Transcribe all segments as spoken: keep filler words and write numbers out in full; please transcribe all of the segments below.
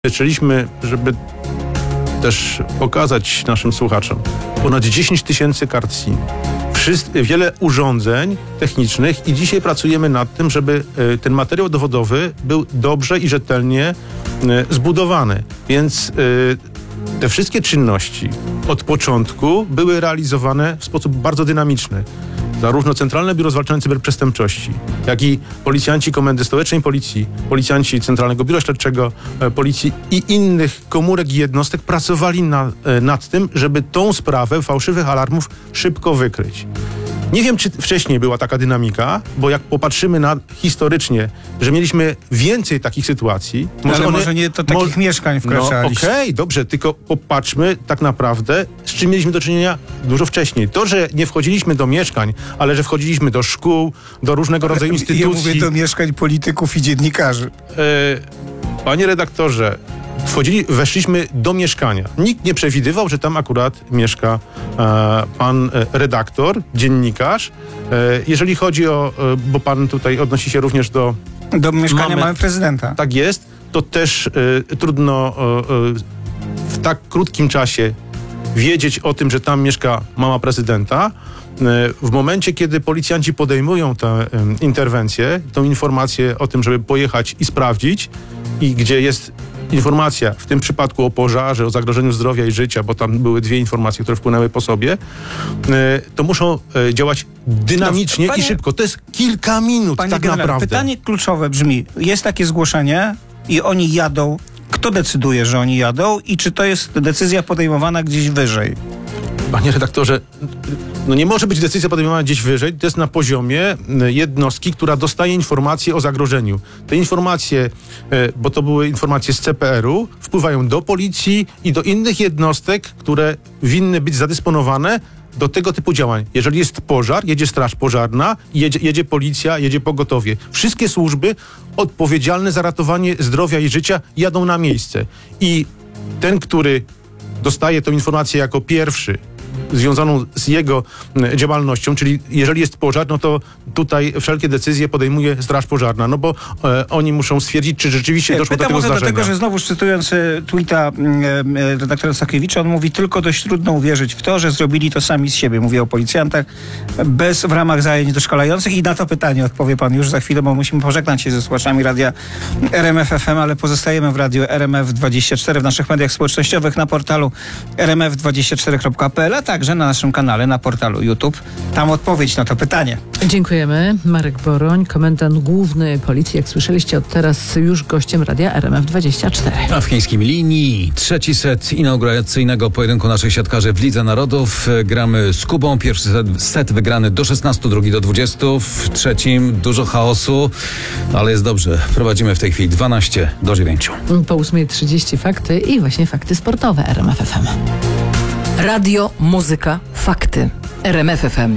Zaczęliśmy, żeby też pokazać naszym słuchaczom, ponad dziesięć tysięcy kart SIM, Wszyscy, wiele urządzeń technicznych i dzisiaj pracujemy nad tym, żeby ten materiał dowodowy był dobrze i rzetelnie zbudowany. Więc te wszystkie czynności od początku były realizowane w sposób bardzo dynamiczny. Zarówno Centralne Biuro Zwalczania Cyberprzestępczości, jak i policjanci Komendy Stołecznej Policji, policjanci Centralnego Biura Śledczego Policji i innych komórek i jednostek pracowali na, nad tym, żeby tą sprawę fałszywych alarmów szybko wykryć. Nie wiem, czy wcześniej była taka dynamika, bo jak popatrzymy na historycznie, że mieliśmy więcej takich sytuacji... Może ale one, może nie do takich mo- mieszkań wkraczaliście. No okej, okay, dobrze, tylko popatrzmy tak naprawdę, z czym mieliśmy do czynienia dużo wcześniej. To, że nie wchodziliśmy do mieszkań, ale że wchodziliśmy do szkół, do różnego rodzaju ale instytucji... Ja mówię do mieszkań polityków i dziennikarzy. E, panie redaktorze, Wchodzili, weszliśmy do mieszkania. Nikt nie przewidywał, że tam akurat mieszka e, pan e, redaktor, dziennikarz. E, jeżeli chodzi o, e, bo pan tutaj odnosi się również do... Do mieszkania mamy, mamy prezydenta. Tak jest. To też e, trudno e, e, w tak krótkim czasie wiedzieć o tym, że tam mieszka mama prezydenta. E, w momencie, kiedy policjanci podejmują tę e, interwencję, tą informację o tym, żeby pojechać i sprawdzić, i gdzie jest informacja, w tym przypadku o pożarze, o zagrożeniu zdrowia i życia, bo tam były dwie informacje, które wpłynęły po sobie, to muszą działać dynamicznie no, panie, i szybko. To jest kilka minut tak naprawdę. Pytanie kluczowe brzmi, jest takie zgłoszenie i oni jadą. Kto decyduje, że oni jadą i czy to jest decyzja podejmowana gdzieś wyżej? Panie redaktorze, no nie może być decyzja podejmowana gdzieś wyżej, to jest na poziomie jednostki, która dostaje informacje o zagrożeniu. Te informacje, bo to były informacje z C P R u, wpływają do policji i do innych jednostek, które winny być zadysponowane do tego typu działań. Jeżeli jest pożar, jedzie straż pożarna, jedzie, jedzie policja, jedzie pogotowie. Wszystkie służby odpowiedzialne za ratowanie zdrowia i życia jadą na miejsce. I ten, który dostaje tę informację jako pierwszy, związaną z jego działalnością, czyli jeżeli jest pożar, no to tutaj wszelkie decyzje podejmuje Straż Pożarna, no bo e, oni muszą stwierdzić, czy rzeczywiście doszło Pytam do tego zdarzenia. Dlatego, że znowu cytując e, tweeta e, redaktora Sakiewicza, on mówi, tylko dość trudno uwierzyć w to, że zrobili to sami z siebie. Mówi o policjantach, bez w ramach zajęć doszkalających i na to pytanie odpowie pan już za chwilę, bo musimy pożegnać się ze słuchaczami radia R M F F M, ale pozostajemy w radiu R M F dwadzieścia cztery, w naszych mediach społecznościowych, na portalu R M F dwadzieścia cztery kropka P L, a także na naszym kanale, na portalu YouTube. Tam odpowiedź na to pytanie. Dziękujemy. Marek Boroń, komendant główny policji, jak słyszeliście, od teraz już gościem radia R M F dwadzieścia cztery. A w chińskim linii trzeci set inauguracyjnego pojedynku naszych siatkarzy w Lidze Narodów. Gramy z Kubą. Pierwszy set, set wygrany do szesnastu, drugi do dwudziestu. W trzecim dużo chaosu, ale jest dobrze. Prowadzimy w tej chwili dwanaście do dziewięciu. Po ósmej trzydzieści fakty i właśnie fakty sportowe R M F F M. Radio, muzyka, fakty. R M F F M.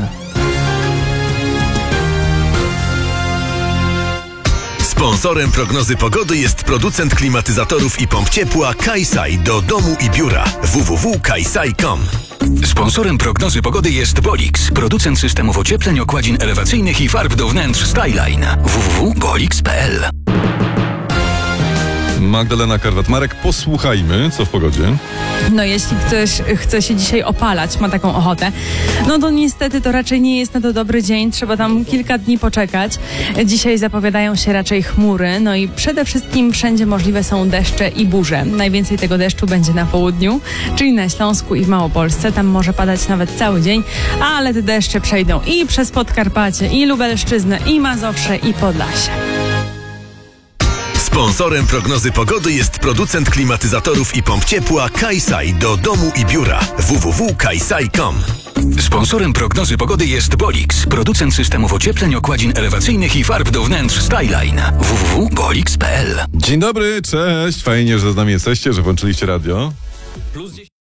Sponsorem prognozy pogody jest producent klimatyzatorów i pomp ciepła Kaisai do domu i biura w w w kropka kaisai kropka com. Sponsorem prognozy pogody jest Bolix, producent systemów ociepleń, okładzin elewacyjnych i farb do wnętrz Skyline. w w w kropka bolix kropka p l. Magdalena Karwat-Marek, posłuchajmy, co w pogodzie. No jeśli ktoś chce się dzisiaj opalać, ma taką ochotę, no to niestety to raczej nie jest na to dobry dzień, trzeba tam kilka dni poczekać. Dzisiaj zapowiadają się raczej chmury, no i przede wszystkim wszędzie możliwe są deszcze i burze. Najwięcej tego deszczu będzie na południu, czyli na Śląsku i w Małopolsce, tam może padać nawet cały dzień, ale te deszcze przejdą i przez Podkarpacie, i Lubelszczyznę, i Mazowsze, i Podlasie. Sponsorem prognozy pogody jest producent klimatyzatorów i pomp ciepła Kaisai do domu i biura w w w kropka kaisai kropka com. Sponsorem prognozy pogody jest Bolix, producent systemów ociepleń, okładzin elewacyjnych i farb do wnętrz Skyline. w w w kropka bolix kropka p l. Dzień dobry, cześć, fajnie, że z nami jesteście, że włączyliście radio. Plus